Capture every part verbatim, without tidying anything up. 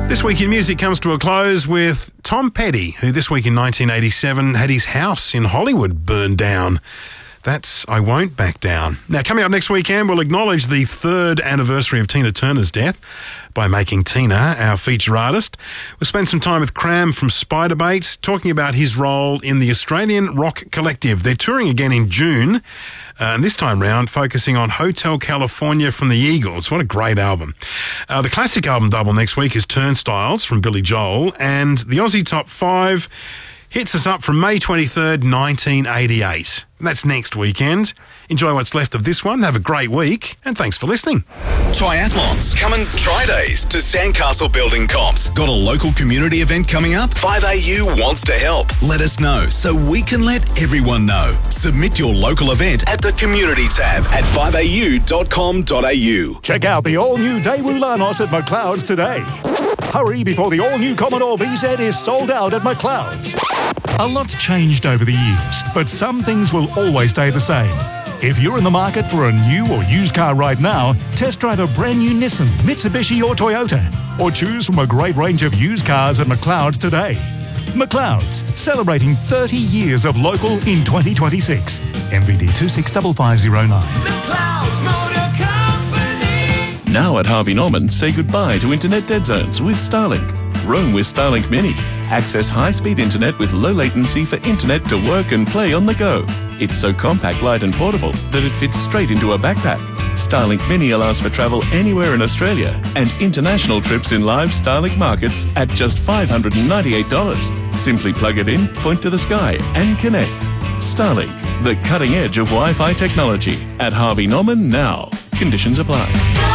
This week in music comes to a close with Tom Petty, who this week in nineteen eighty-seven had his house in Hollywood burned down. That's I Won't Back Down. Now, coming up next weekend, we'll acknowledge the third anniversary of Tina Turner's death by making Tina our feature artist. We'll spend some time with Cram from Spiderbait, talking about his role in the Australian rock collective. They're touring again in June, uh, and this time round focusing on Hotel California from the Eagles. What a great album. Uh, the classic album double next week is Turnstiles from Billy Joel, and the Aussie Top five hits us up from May twenty-third, nineteen eighty-eight. That's next weekend. Enjoy what's left of this one. Have a great week, and thanks for listening. Triathlons. Come and try days to Sandcastle Building Comps. Got a local community event coming up? five A U wants to help. Let us know so we can let everyone know. Submit your local event at the community tab at five a u dot com dot a u. Check out the all-new Daewoo Lanos at McLeod's today. Hurry before the all-new Commodore V Z is sold out at McLeod's. A lot's changed over the years, but some things will always stay the same. If you're in the market for a new or used car right now, test drive a brand new Nissan, Mitsubishi or Toyota, or choose from a great range of used cars at McLeod's today. McLeod's, celebrating thirty years of local in twenty twenty-six. M V D two six five five zero nine. McLeod's Motor Company. Now at Harvey Norman, say goodbye to internet dead zones with Starlink. Roam with Starlink Mini. Access high-speed internet with low latency for internet to work and play on the go. It's so compact, light and portable that it fits straight into a backpack. Starlink Mini allows for travel anywhere in Australia and international trips in live Starlink markets at just five hundred ninety-eight dollars. Simply plug it in, point to the sky and connect. Starlink, the cutting edge of Wi-Fi technology. At Harvey Norman now. Conditions apply.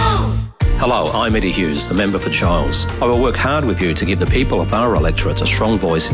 Hello, I'm Eddie Hughes, the member for Giles. I will work hard with you to give the people of our electorate a strong voice